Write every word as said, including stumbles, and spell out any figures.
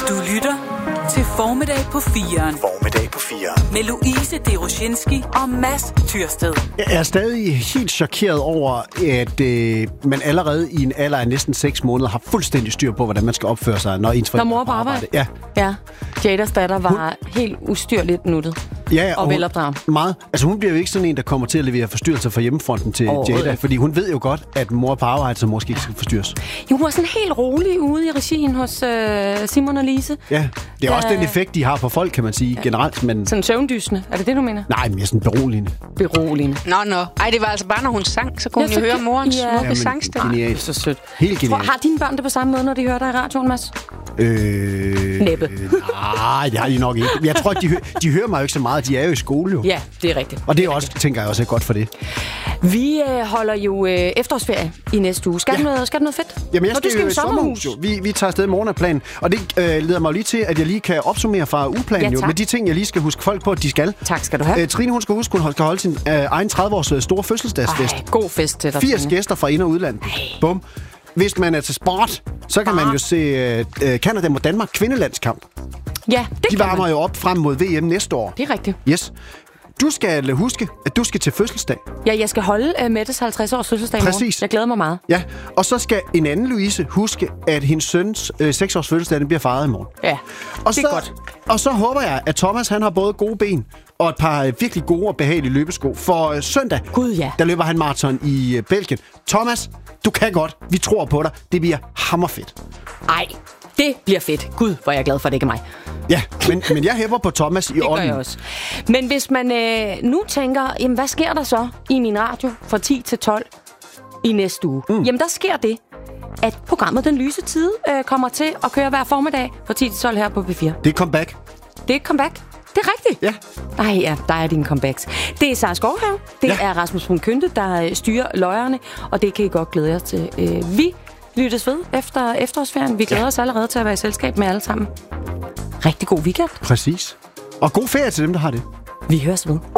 Du lytter til Formiddag på firen. Formiddag på firen. Med Louise Deroshinski og Mads Tyrsted. Jeg er stadig helt chokeret over, at øh, man allerede i en alder af næsten seks måneder har fuldstændig styr på, hvordan man skal opføre sig, når ens forældre mor på arbejde. Ja. Ja. Jadas datter var hun... helt ustyrligt nuttet. Ja, og, og velopdraget. Meget. Altså hun bliver jo ikke sådan en, der kommer til at levere forstyrrelser fra hjemmefronten til oh, Jada, fordi hun ved jo godt, at mor på arbejde så måske ikke skal forstyrres. Jo, hun var sådan helt rolig ude i regien hos øh, Simon og Lise. Ja, det er også den effekt, de har på folk, kan man sige, ja. generelt. Men... Sådan søvndysende. Er det det, du mener? Nej, mere sådan beroligende. Beroligende. Nå, nå. Ej, det var altså bare, når hun sang, så kunne ja, hun jo høre morens ja. smukke ja, sangstemme. Genialt. Så sødt. Helt genialt. Har dine børn det på samme måde, når de hører dig i radioen, Mads? Øh... Næppe. Nej, det har de nok ikke. Jeg tror ikke, de, hø- de hører mig jo ikke så meget. De er jo i skole jo. Ja, det er rigtigt. Og det er også, tænker jeg også, er godt for det. Vi øh, holder jo øh, efterårsferie i næste uge. Skal ja. du noget, skal du noget fedt? Jamen, jeg Nå, skal, skal jo i sommerhus. Jo. Vi, vi tager afsted i morgen af planen. Og det øh, leder mig lige til, at jeg lige kan opsummere fra ugeplanen ja, jo, med de ting, jeg lige skal huske folk på, at de skal. Tak skal du have. Øh, Trine, hun skal huske, hun skal holde sin øh, egen tredive-års øh, store fødselsdagsfest. Ej, god fest til dig. firs gæster fra ind- og udland. Bum. Hvis man er til sport, så kan ah. man jo se øh, Canada mod Danmark kvindelandskamp. Ja, det De varmer jo op frem mod V M næste år. Det er rigtigt. Yes. Du skal huske, at du skal til fødselsdag. Ja, jeg skal holde uh, Mettes halvtreds års fødselsdag i morgen. Præcis. Jeg glæder mig meget. Ja, og så skal en anden Louise huske, at hendes søns øh, seks års fødselsdag den bliver fejret i morgen. Ja, og det så, er godt. Og så håber jeg, at Thomas han har både gode ben og et par øh, virkelig gode og behagelige løbesko. For øh, søndag, Gud, ja. der løber han maraton i øh, Belgien. Thomas, du kan godt. Vi tror på dig. Det bliver hammerfedt. Ej, det bliver fedt. Gud, hvor er jeg glad for, at det ikke er mig. Ja, men, men jeg hæpper på Thomas i ånden. Det gør jeg også. Men hvis man øh, nu tænker, jamen hvad sker der så i min radio fra ti til tolv i næste uge? Mm. Jamen der sker det, at programmet Den Lyse Tide øh, kommer til at køre hver formiddag fra ti til tolv her på P fire. Det er comeback. Det er et comeback. Det er rigtigt. Ja. Ej ja, der er dine comebacks. Det er Sara Skovhave. Det ja. er Rasmus Brun Kynte, der øh, styrer løjerne, og det kan I godt glæde jer til. Øh, vi lyttes ved efter efterårsferien. Vi glæder ja. os allerede til at være i selskab med alle sammen. Rigtig god weekend. Præcis. Og god ferie til dem, der har det. Vi høres ved.